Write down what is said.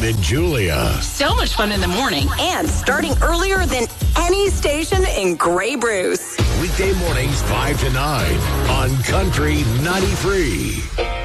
and Julia. So much fun in the morning. And starting earlier than any station in Grey Bruce. Weekday mornings 5 to 9 on Country 93.